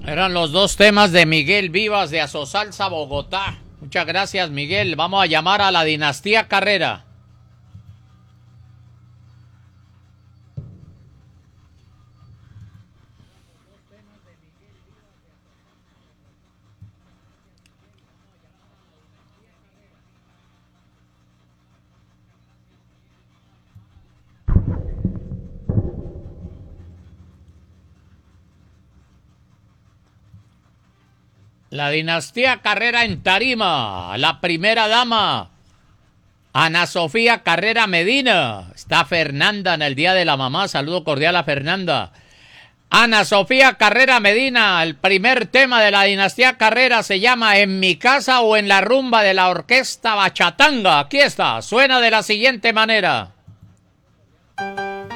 Eran los dos temas de Miguel Vivas de Asosalsa, Bogotá. Muchas gracias, Miguel. Vamos a llamar a la dinastía Carrera. La dinastía Carrera en tarima. La primera dama, Ana Sofía Carrera Medina. Está Fernanda en el Día de la Mamá. Saludo cordial a Fernanda. Ana Sofía Carrera Medina. El primer tema de la dinastía Carrera se llama En mi casa o en la rumba de la orquesta Bachatanga. Aquí está. Suena de la siguiente manera.